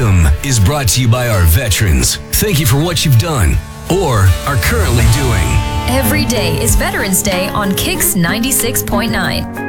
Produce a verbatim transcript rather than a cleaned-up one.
Wisdom is brought to you by our veterans. Thank you for what you've done or are currently doing. Every day is Veterans Day on Kicks ninety-six point nine.